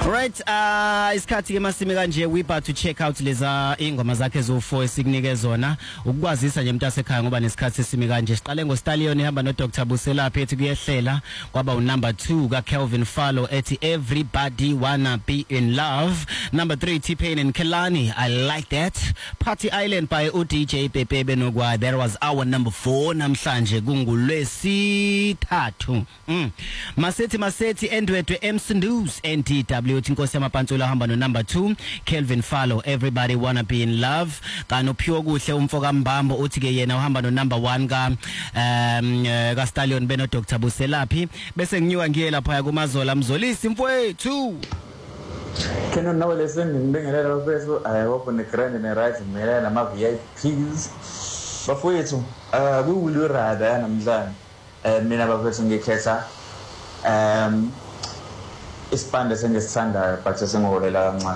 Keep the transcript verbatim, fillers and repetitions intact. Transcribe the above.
Right, uh isikhathi ke masimi kanje we about to check out leza ingoma zakhe zo four esikunike zona ukukwazisa nje mntase ekhaya ngoba nesikhathi simi kanje siqale ngo Stallion ihamba no Doctor Buselaphi ethi kuyehlela kwaba u number two ka Kelvin Fallo ethi Everybody Wanna Be In Love. Number three T-Pain and Kelani, I Like That. Party Island by U D J Pepe Benogwa, that was our number four namhlanje kungulwesithathu. Mm. Masethi Masethi endwetwe M C News N T W uthi Nkosi yamaPantsula hamba no number two Kelvin Fallo, Everybody Wanna Be In Love. Kano Pure Kuhle umfoka Mbambo uthi ke yena uhamba no number one ka um ka Stallion beno Doctor Buselaphi. Bese nginyuka ngiye lapha kuMazola Mzolisi mfowethu. Kena nawe lesson ngibingelela bafethu ayobona ne grand ne right mina nama V I Ps bafethu uh kuwulu rada namhlanje eh mina bafethu ngikhetha um isipande sengisithandayo but sengiholela kancane.